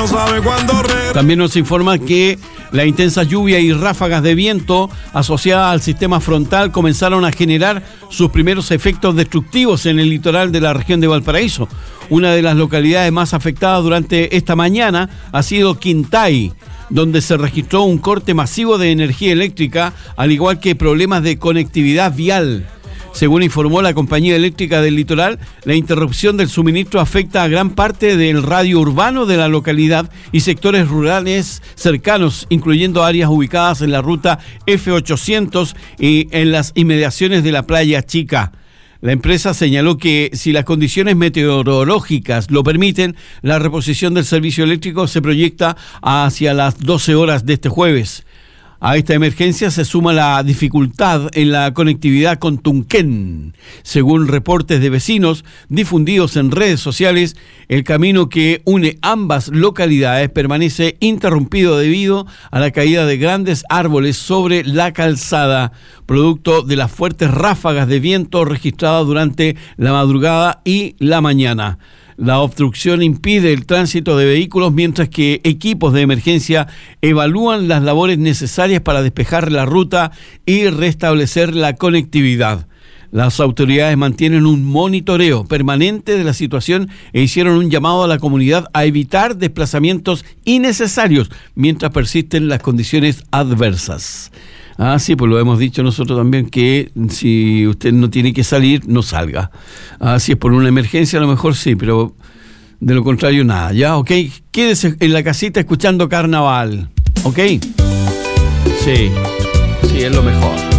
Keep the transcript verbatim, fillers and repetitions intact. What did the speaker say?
no sabe cuándo re... También nos informa que la intensa lluvia y ráfagas de viento asociadas al sistema frontal comenzaron a generar sus primeros efectos destructivos en el litoral de la región de Valparaíso. Una de las localidades más afectadas durante esta mañana ha sido Quintay, donde se registró un corte masivo de energía eléctrica, al igual que problemas de conectividad vial. Según informó la Compañía Eléctrica del Litoral, la interrupción del suministro afecta a gran parte del radio urbano de la localidad y sectores rurales cercanos, incluyendo áreas ubicadas en la ruta F ochocientos y en las inmediaciones de la Playa Chica. La empresa señaló que si las condiciones meteorológicas lo permiten, la reposición del servicio eléctrico se proyecta hacia las doce horas de este jueves. A esta emergencia se suma la dificultad en la conectividad con Tunquén. Según reportes de vecinos difundidos en redes sociales, el camino que une ambas localidades permanece interrumpido debido a la caída de grandes árboles sobre la calzada, producto de las fuertes ráfagas de viento registradas durante la madrugada y la mañana. La obstrucción impide el tránsito de vehículos mientras que equipos de emergencia evalúan las labores necesarias para despejar la ruta y restablecer la conectividad. Las autoridades mantienen un monitoreo permanente de la situación e hicieron un llamado a la comunidad a evitar desplazamientos innecesarios mientras persisten las condiciones adversas. Ah, sí, pues lo hemos dicho nosotros también, que si usted no tiene que salir, no salga. Ah, si es por una emergencia, a lo mejor sí, pero de lo contrario, nada. ¿Ya? ¿Ok? Quédese en la casita escuchando Carnaval. ¿Ok? Sí, sí, es lo mejor.